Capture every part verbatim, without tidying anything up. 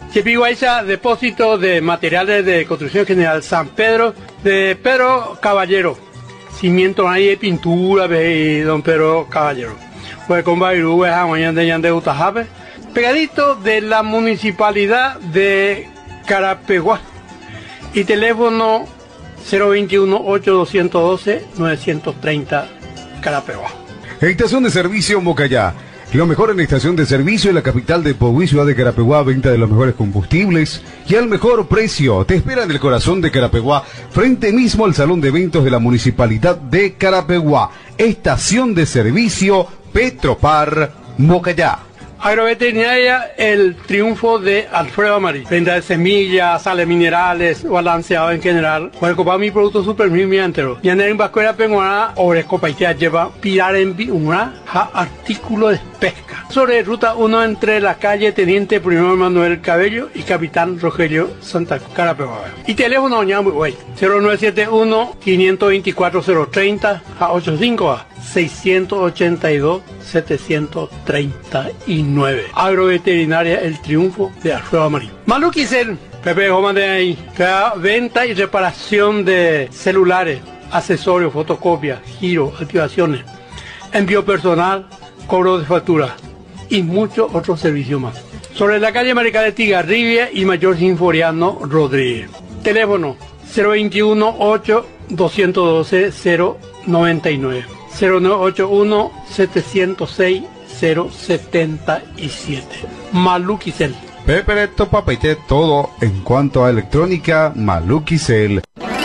Chepiguaycha, depósito de materiales de construcción general San Pedro, de Pedro Caballero. Cimiento ahí, pintura, de don Pedro Caballero. Pues con Bairú, de Yande Utajabe. Pegadito de la municipalidad de Carapeguá. Y teléfono cero veintiuno, ocho doscientos doce, novecientos treinta, Carapeguá. Estación de servicio Mocayá. Lo mejor en la estación de servicio en la capital de Pogüí, ciudad de Carapeguá, venta de los mejores combustibles y al mejor precio. Te espera en el corazón de Carapeguá, frente mismo al salón de eventos de la municipalidad de Carapeguá. Estación de servicio Petropar Mocayá. Agroveterinaria El Triunfo de Alfredo Amarillo. Venta de semillas, sales minerales, balanceado en general. Puede comprar mi producto super mi entero. Y en el Vascuera Penguana, Oresco Paitea lleva pilar en una artículo de pesca. Sobre ruta uno entre la calle Teniente Primero Manuel Cabello y Capitán Rogelio Santa Carapeguá. Y teléfono ñamui, cero nueve siete uno, cinco dos cuatro, cero tres cero a ochenta y cinco a seiscientos ochenta y dos, setecientos treinta y nueve. Agroveterinaria El Triunfo de Alfredo Amarillo. Maluquicel, Pepe Joma de ahí, venta y reparación de celulares, accesorios, fotocopias, giro, activaciones, envío personal, cobro de factura y muchos otros servicios más. Sobre la calle Marica de Tigarribia y Mayor Sinforiano Rodríguez. Teléfono cero veintiuno, ocho doscientos doce, cero noventa y nueve. cero nueve ocho uno, setecientos seis, cero setenta y siete. Maluquicel. Pepereto Papaité, todo en cuanto a electrónica, Maluquicel.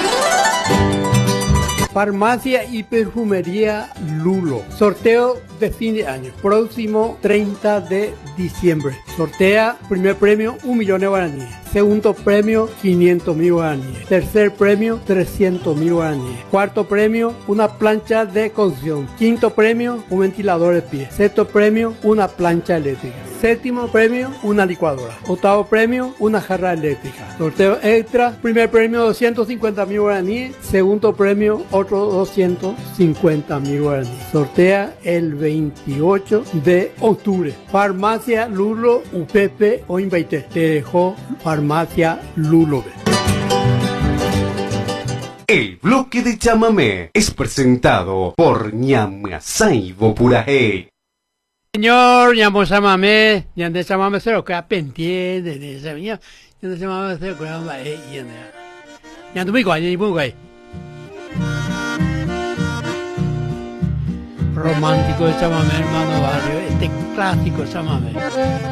Farmacia y perfumería Lulo. Sorteo de fin de año. Próximo treinta de diciembre. Sortea primer premio un millón de guaraníes. Segundo premio quinientos mil guaraníes. Tercer premio trescientos mil guaraníes. Cuarto premio una plancha de cocción. Quinto premio un ventilador de pie. Sexto premio una plancha eléctrica. Séptimo premio una licuadora. Octavo premio una jarra eléctrica. Sorteo extra. Primer premio doscientos cincuenta mil guaraníes. Segundo premio otro doscientos cincuenta mil guaraníes. Sortea el veintiocho de octubre. Farmacia Lulo U P P o Invaite. Te dejó Farmacia Lulo. El bloque de chamamé es presentado por Ñamasaibo Puraje. Señor, llamo chamamé, ya de chamamé se lo queda pendiente de esa mía, ya de chamamé se lo queda ahí, ya de, ya de muy guay, ya muy guay. Romántico de chamamé, hermano barrio, este clásico chamamé.